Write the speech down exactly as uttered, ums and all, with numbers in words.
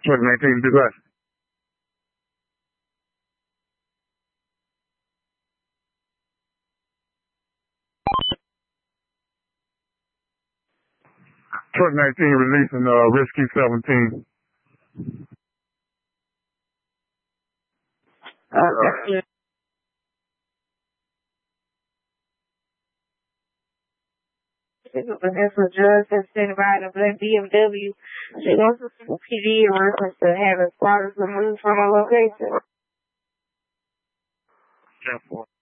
Truck nineteen, do what? Truck nineteen releasing uh, Rescue seventeen. Uh, That's a judge that's sitting by the black B M W. She goes to P D in reference to having spotters removed from a location. ten four.